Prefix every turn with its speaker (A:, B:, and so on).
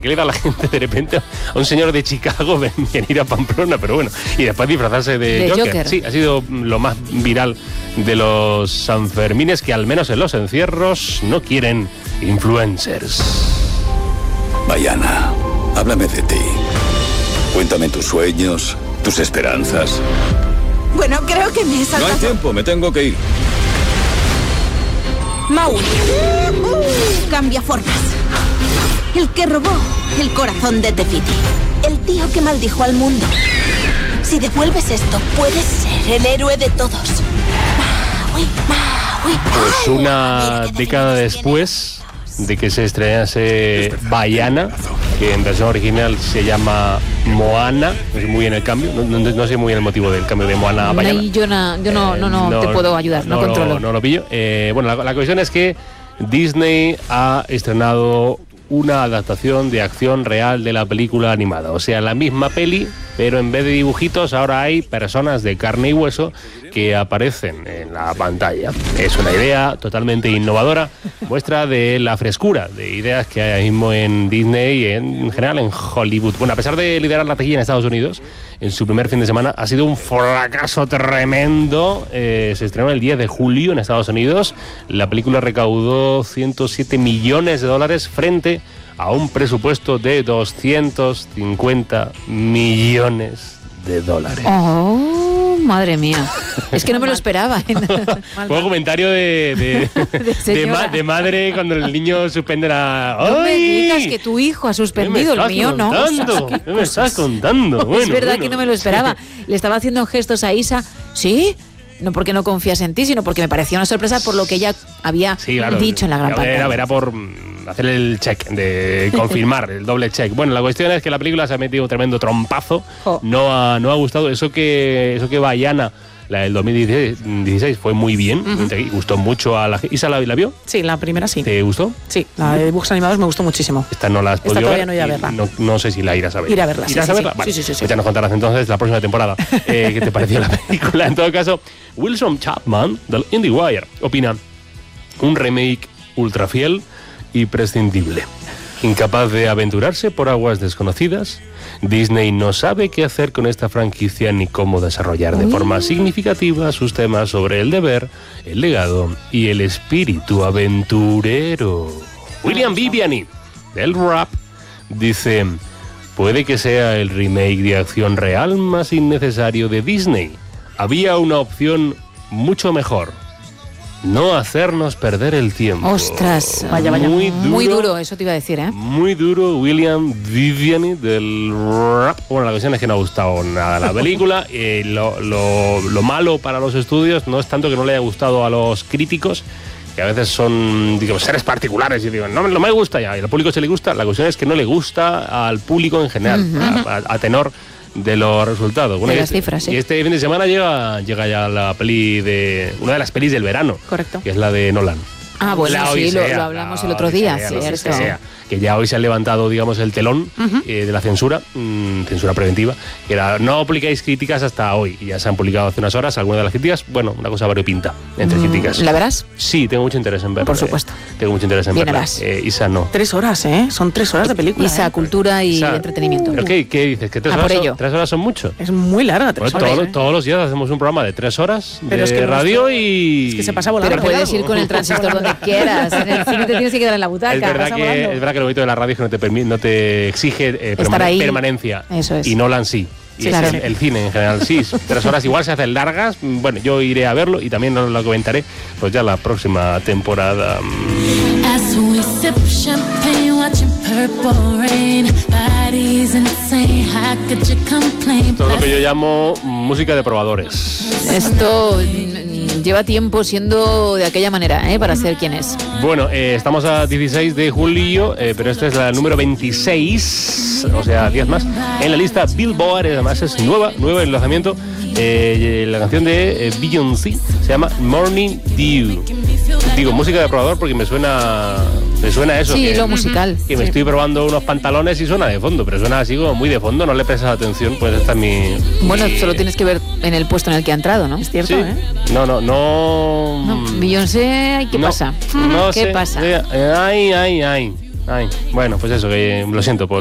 A: ¿Qué le da a la gente de repente a un señor de Chicago venir a Pamplona? Pero bueno, y después disfrazarse de Joker. Sí, ha sido lo más viral de los Sanfermines, que al menos en los encierros no quieren influencers.
B: Vaiana, háblame de ti. Cuéntame tus sueños, tus esperanzas.
C: Bueno, creo que me he saltado.
B: No hay tiempo, me tengo que ir.
C: Maui. Cambia formas. El que robó el corazón de Tefiti. El tío que maldijo al mundo. Si devuelves esto, puedes ser el héroe de todos. Maui, Maui.
A: Pues una década después de que se estrenase Vaiana, que en versión original se llama Moana, no sé muy bien el cambio, no sé muy bien el motivo del cambio de Moana a Vaiana.
D: Ahí yo no te puedo ayudar, no controlo.
A: No lo pillo. Bueno, la cuestión es que Disney ha estrenado una adaptación de acción real de la película animada. O sea, la misma peli, pero en vez de dibujitos ahora hay personas de carne y hueso que aparecen en la pantalla. Es una idea totalmente innovadora, muestra de la frescura de ideas que hay ahora mismo en Disney y en general en Hollywood. Bueno, a pesar de liderar la taquilla en Estados Unidos, en su primer fin de semana ha sido un fracaso tremendo. Se estrenó el 10 de julio en Estados Unidos. La película recaudó $107 millones frente a un presupuesto de $250 millones.
D: Oh, madre mía. Es que no me lo esperaba.
A: Fue un comentario de madre cuando el niño suspende la...
D: No me digas que tu hijo ha suspendido, el mío no.
A: ¿Qué me estás contando?
D: Bueno, es verdad que no me lo esperaba. Le estaba haciendo gestos a Isa. ¿Sí? No porque no confías en ti, sino porque me parecía una sorpresa por lo que ella había dicho en la gran pantalla.
A: Era por hacer el check, de confirmar, el doble check. Bueno, la cuestión es que la película se ha metido un tremendo trompazo. No ha gustado. Eso que Vaiana, la del 2016, fue muy bien. Gustó mucho a la gente. ¿Isa la vio?
E: Sí, la primera sí.
A: ¿Te gustó?
E: Sí, la de dibujos animados me gustó muchísimo.
A: Esta no la has podido ver.
E: Todavía no iré a verla.
A: No sé si la irás a ver.
E: Ir a verla,
A: ¿Irás a verla? Vale.
E: Sí.
A: Pues ya nos contarás entonces la próxima temporada qué te pareció la película. En todo caso, Wilson Chapman, del IndieWire, opina: un remake ultra fiel y prescindible. Incapaz de aventurarse por aguas desconocidas, Disney no sabe qué hacer con esta franquicia ni cómo desarrollar de forma significativa sus temas sobre el deber, el legado y el espíritu aventurero. William Viviani, del Rap, dice: puede que sea el remake de acción real más innecesario de Disney. Había una opción mucho mejor: no hacernos perder el tiempo.
D: Ostras, vaya. Muy duro, eso te iba a decir, ¿eh?
A: Muy duro, William Viviani del Rap. Bueno, la cuestión es que no ha gustado nada la película. Lo malo para los estudios no es tanto que no le haya gustado a los críticos, que a veces son, digamos, seres particulares, y digo, no me gusta ya, y al público se le gusta. La cuestión es que no le gusta al público en general, a tenor de los resultados.
D: De las cifras, sí.
A: Y este fin de semana llega ya la peli una de las pelis del verano.
D: Correcto.
A: Que es la de Nolan.
D: Ah, bueno, sí, lo hablamos el otro día, cierto.
A: Que ya hoy se ha levantado, digamos, el telón de la censura preventiva, que era: no publicáis críticas hasta hoy. Y ya se han publicado hace unas horas algunas de las críticas. Bueno, una cosa variopinta entre críticas.
D: ¿La verás?
A: Sí, tengo mucho interés en verla.
D: Por supuesto.
A: Tengo mucho interés en verla.
D: Isa
A: no.
E: 3 horas, ¿eh? Son 3 horas de película.
D: Isa, cultura y entretenimiento.
A: ¿Pero qué dices? ¿Que 3 horas? 3 horas son mucho.
E: Es muy larga, 3 horas.
A: Todos los días hacemos un programa de 3 horas de radio y...
E: Es que se pasa volando.
D: Pero puedes ir con el transistor donde quieras. En el cine te tienes que quedar en la butaca.
A: Es verdad que lo bonito de la radio es que no te exige permanencia.
D: Eso es.
A: Y Nolan sí. Y
D: claro.
A: El cine en general sí. 3 horas igual se hacen largas. Bueno, yo iré a verlo y también os lo comentaré pues ya la próxima temporada. Esto es lo que yo llamo música de probadores.
D: Esto lleva tiempo siendo de aquella manera, para ser quien es.
A: Bueno, estamos a 16 de julio, pero esta es la número 26, o sea, 10 más, en la lista Billboard. Además es nueva el lanzamiento. La canción de Beyoncé se llama Morning Dew. Digo música de probador porque me suena eso.
D: Sí, lo musical.
A: Que me estoy probando unos pantalones y suena de fondo, pero suena así como muy de fondo, no le prestas atención, pues esta es mi...
D: Bueno, solo tienes que ver en el puesto en el que ha entrado, ¿no?
E: Es cierto,
A: sí.
E: ¿eh?
A: No.
D: Beyoncé, ¿qué pasa?
A: No
D: ¿Qué
A: sé.
D: pasa?
A: Ay. Ay, bueno, pues eso, que lo siento por